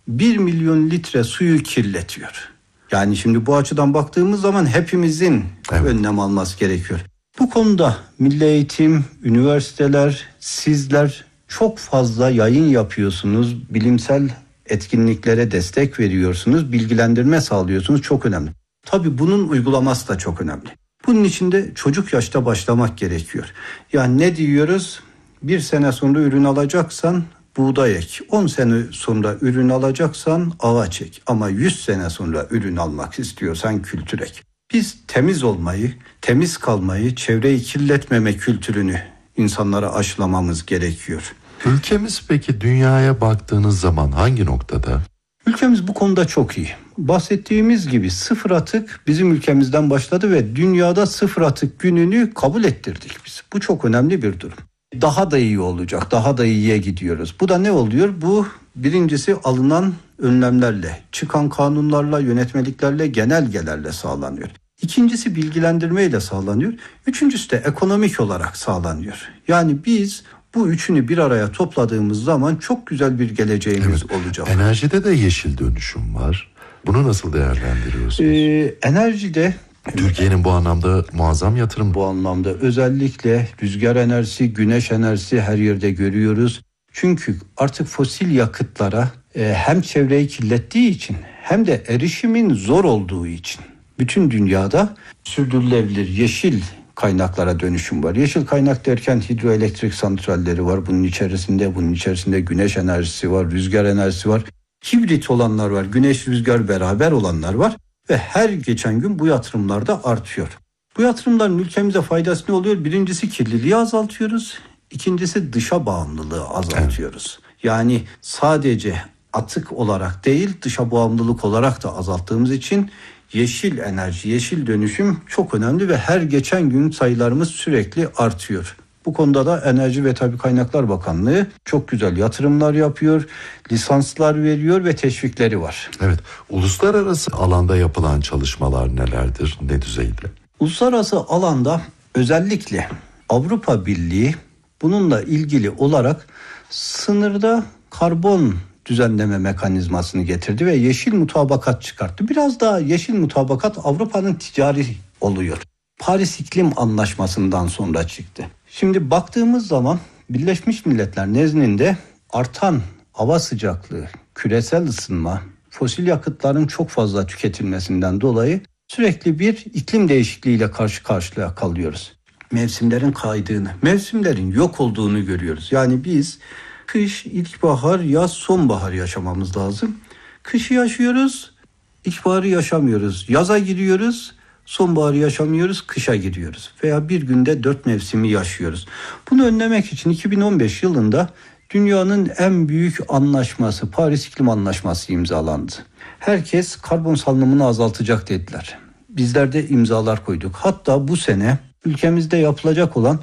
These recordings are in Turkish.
1 milyon litre suyu kirletiyor. Yani şimdi bu açıdan baktığımız zaman hepimizin önlem alması gerekiyor. Bu konuda milli eğitim, üniversiteler, sizler çok fazla yayın yapıyorsunuz, bilimsel etkinliklere destek veriyorsunuz, bilgilendirme sağlıyorsunuz, çok önemli. Tabii bunun uygulaması da çok önemli. Bunun için de çocuk yaşta başlamak gerekiyor. Yani ne diyoruz? 1 sene sonra ürün alacaksan buğday ek, 10 sene sonra ürün alacaksan ağaç ek, ama 100 sene sonra ürün almak istiyorsan kültür ek. Biz temiz olmayı, temiz kalmayı, çevreyi kirletmeme kültürünü insanlara aşılamamız gerekiyor. Ülkemiz peki dünyaya baktığınız zaman hangi noktada? Ülkemiz bu konuda çok iyi. Bahsettiğimiz gibi sıfır atık bizim ülkemizden başladı ve dünyada sıfır atık gününü kabul ettirdik biz. Bu çok önemli bir durum. Daha da iyi olacak, daha da iyiye gidiyoruz. Bu da ne oluyor? Bu birincisi alınan önlemlerle, çıkan kanunlarla, yönetmeliklerle, genelgelerle sağlanıyor. İkincisi bilgilendirmeyle sağlanıyor. Üçüncüsü de ekonomik olarak sağlanıyor. Yani biz bu üçünü bir araya topladığımız zaman çok güzel bir geleceğimiz olacak. Enerjide de yeşil dönüşüm var. Bunu nasıl değerlendiriyorsunuz? Enerjide Türkiye'nin bu anlamda muazzam yatırım. Bu anlamda özellikle rüzgar enerjisi, güneş enerjisi her yerde görüyoruz. Çünkü artık fosil yakıtlara hem çevreyi kirlettiği için hem de erişimin zor olduğu için bütün dünyada sürdürülebilir yeşil kaynaklara dönüşüm var. Yeşil kaynak derken hidroelektrik santralleri var. Bunun içerisinde güneş enerjisi var, rüzgar enerjisi var. Hibrit olanlar var, güneş rüzgar beraber olanlar var ve her geçen gün bu yatırımlar da artıyor. Bu yatırımların ülkemize faydası ne oluyor? Birincisi kirliliği azaltıyoruz. İkincisi dışa bağımlılığı azaltıyoruz. Yani sadece atık olarak değil, dışa bağımlılık olarak da azalttığımız için yeşil enerji, yeşil dönüşüm çok önemli ve her geçen gün sayılarımız sürekli artıyor. Bu konuda da Enerji ve Tabii Kaynaklar Bakanlığı çok güzel yatırımlar yapıyor, lisanslar veriyor ve teşvikleri var. Evet, uluslararası alanda yapılan çalışmalar nelerdir, ne düzeyde? Uluslararası alanda özellikle Avrupa Birliği bununla ilgili olarak sınırda karbon düzenleme mekanizmasını getirdi ve yeşil mutabakat çıkarttı. Biraz daha yeşil mutabakat Avrupa'nın ticari oluyor. Paris İklim Anlaşması'ndan sonra çıktı. Şimdi baktığımız zaman Birleşmiş Milletler nezdinde artan hava sıcaklığı, küresel ısınma, fosil yakıtların çok fazla tüketilmesinden dolayı sürekli bir iklim değişikliğiyle karşı karşıya kalıyoruz. Mevsimlerin kaydığını, mevsimlerin yok olduğunu görüyoruz. Yani biz kış, ilkbahar, yaz, sonbahar yaşamamız lazım. Kışı yaşıyoruz, ilkbaharı yaşamıyoruz. Yaza giriyoruz, sonbaharı yaşamıyoruz, kışa giriyoruz. Veya bir günde 4 mevsimi yaşıyoruz. Bunu önlemek için 2015 yılında dünyanın en büyük anlaşması, Paris İklim Anlaşması imzalandı. Herkes karbon salınımını azaltacak dediler. Bizler de imzalar koyduk. Hatta bu sene ülkemizde yapılacak olan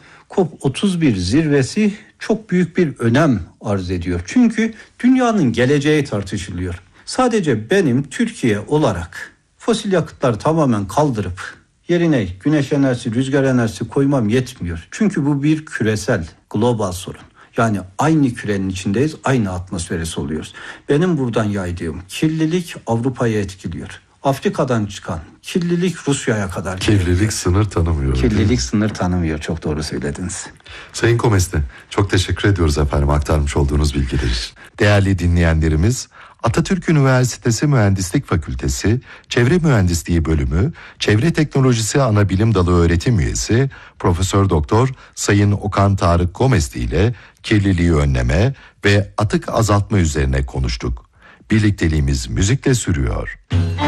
COP31 zirvesi çok büyük bir önem arz ediyor. Çünkü dünyanın geleceği tartışılıyor. Sadece benim Türkiye olarak fosil yakıtları tamamen kaldırıp yerine güneş enerjisi, rüzgar enerjisi koymam yetmiyor. Çünkü bu bir küresel, global sorun. Yani aynı kürenin içindeyiz, aynı atmosferi soluyoruz. Benim buradan yaydığım kirlilik Avrupa'yı etkiliyor. Afrika'dan çıkan kirlilik Rusya'ya kadar geliyor. Kirlilik sınır tanımıyor. Kirlilik sınır tanımıyor. Çok doğru söylediniz. Sayın Komeste, çok teşekkür ediyoruz efendim aktarmış olduğunuz bilgiler için. Değerli dinleyenlerimiz, Atatürk Üniversitesi Mühendislik Fakültesi Çevre Mühendisliği Bölümü Çevre Teknolojisi Anabilim Dalı öğretim üyesi Profesör Doktor Sayın Okan Tarık Komesti ile kirliliği önleme ve atık azaltma üzerine konuştuk. Birlikteliğimiz müzikle sürüyor.